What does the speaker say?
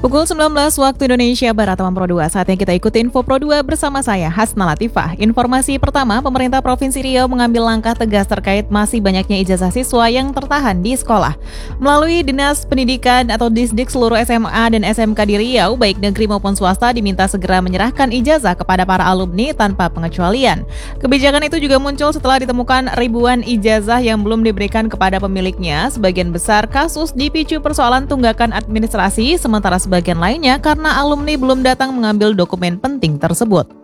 Pukul 19 waktu Indonesia Barat, teman Pro 2. Saatnya kita ikuti info Pro 2 bersama saya, Hasna Latifah. Informasi pertama, pemerintah Provinsi Riau mengambil langkah tegas terkait masih banyaknya ijazah siswa yang tertahan di sekolah. Melalui Dinas Pendidikan atau Disdik, seluruh SMA dan SMK di Riau, baik negeri maupun swasta, diminta segera menyerahkan ijazah kepada para alumni tanpa pengecualian. Kebijakan itu juga muncul setelah ditemukan ribuan ijazah yang belum diberikan kepada pemiliknya. Sebagian besar kasus dipicu persoalan tunggakan administrasi, sementara sebagian lainnya karena alumni belum datang mengambil dokumen penting tersebut.